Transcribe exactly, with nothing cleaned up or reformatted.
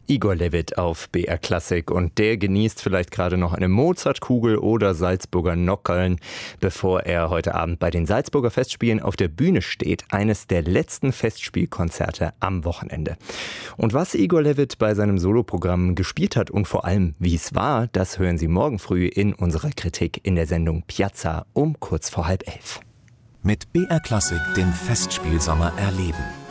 Igor Levit auf B R Klassik und der genießt vielleicht gerade noch eine Mozartkugel oder Salzburger Nockerln, bevor er heute Abend bei den Salzburger Festspielen auf der Bühne steht, eines der letzten Festspielkonzerte am Wochenende. Und was Igor Levit bei seinem Soloprogramm gespielt hat und vor allem wie es war, das hören Sie morgen früh in unserer Kritik in der Sendung Piazza um kurz vor halb elf. Mit B R Klassik den Festspielsommer erleben.